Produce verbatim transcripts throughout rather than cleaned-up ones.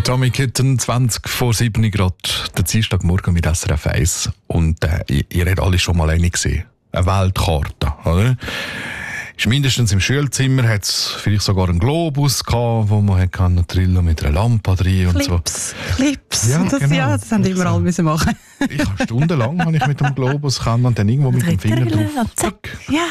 Tommy Kitten, zwanzig vor sieben Grad, der Dienstagmorgen mit S R F eins. Und äh, ihr, ihr habt alle schon mal eine gesehen. Eine Weltkarte, oder? Ist mindestens im Schulzimmer hat es vielleicht sogar einen Globus gehabt, wo man kann trillen mit einer Lampe drin und Clips, so. Clips, ja, das, genau. ja, das haben immer alle müssen machen. Ich habe stundenlang habe ich mit dem Globus kann und dann irgendwo mit dem Finger drauf. Zack. Ja.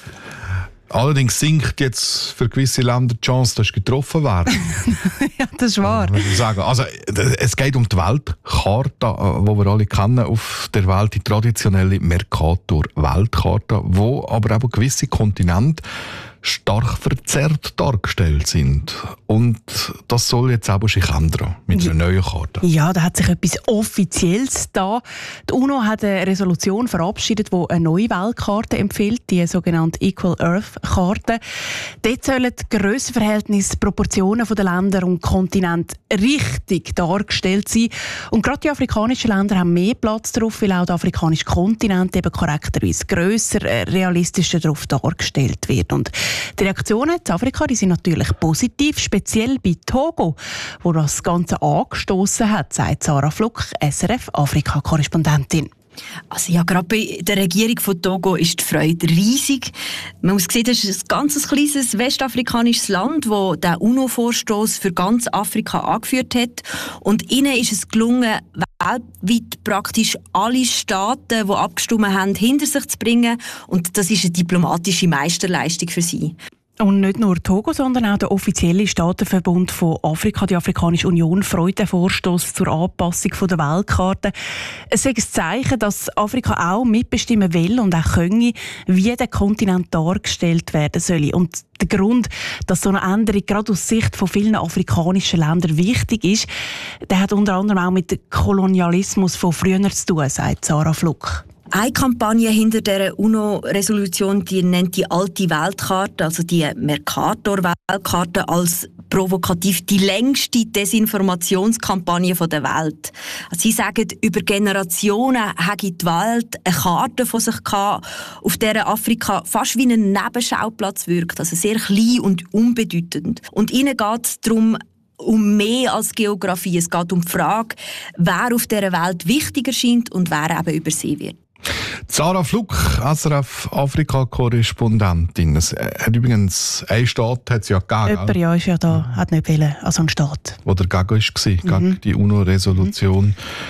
Allerdings sinkt jetzt für gewisse Länder die Chance, dass getroffen werden. Ja, das ist wahr. Muss ich sagen. Also, es geht um die Weltkarte, die wir alle kennen auf der Welt, die traditionelle Mercator-Weltkarte, wo aber auch gewisse Kontinente stark verzerrt dargestellt sind. Und das soll jetzt aber sich ändern mit einer neuen Karte. Ja, da hat sich etwas Offizielles da. Die UNO hat eine Resolution verabschiedet, die eine neue Weltkarte empfiehlt, die sogenannte Equal Earth-Karte. Dort sollen die Grössenverhältnisse, Proportionen der Länder und Kontinente richtig dargestellt sein. Und gerade die afrikanischen Länder haben mehr Platz drauf, weil auch der afrikanische Kontinent eben korrekterweise grösser, realistischer darauf dargestellt wird. Und die Reaktionen in Afrika die sind natürlich positiv, speziell bei Togo, wo das Ganze angestoßen hat, sagt Sarah Fluck, S R F-Afrika-Korrespondentin. Also ja, gerade bei der Regierung von Togo ist die Freude riesig. Man muss sehen, das ist ein ganz kleines westafrikanisches Land, das den UNO-Vorstoß für ganz Afrika angeführt hat. Und ihnen ist es gelungen, weltweit praktisch alle Staaten, die abgestimmt haben, hinter sich zu bringen. Und das ist eine diplomatische Meisterleistung für sie. Und nicht nur Togo, sondern auch der offizielle Staatenverbund von Afrika, die Afrikanische Union, freut den Vorstoß zur Anpassung der Weltkarte. Es ist ein Zeichen, dass Afrika auch mitbestimmen will und auch könne, wie der Kontinent dargestellt werden soll. Und der Grund, dass so eine Änderung gerade aus Sicht von vielen afrikanischen Ländern wichtig ist, der hat unter anderem auch mit dem Kolonialismus von früher zu tun, sagt Sarah Fluck. Eine Kampagne hinter dieser UNO-Resolution, die nennt die alte Weltkarte, also die Mercator-Weltkarte, als provokativ die längste Desinformationskampagne der Welt. Also sie sagen, über Generationen hätte die Welt eine Karte von sich gehabt, auf der Afrika fast wie ein Nebenschauplatz wirkt, also sehr klein und unbedeutend. Und ihnen geht es darum, um mehr als Geografie. Es geht um die Frage, wer auf dieser Welt wichtiger scheint und wer eben übersehen wird. Sarah Fluck, S R F-Afrika-Korrespondentin. Es hat übrigens einen Staat hat es ja gegeben. Jemand ja, ist ja da, hat nicht wollen, also ein Staat. Wo der gegen war, mhm. gegen die UNO-Resolution. Mhm.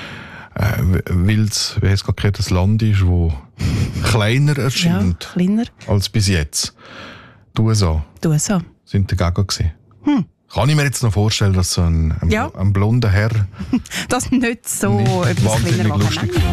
Äh, Weil es, wie heißt es gerade, das Land ist, das kleiner erscheint ja, kleiner. als bis jetzt. Die U S A, die U S A. sind dagegen gewesen. Hm. Kann ich mir jetzt noch vorstellen, dass so ein, ein, ja. ein blonder Herr das nicht so nicht etwas kleiner lustig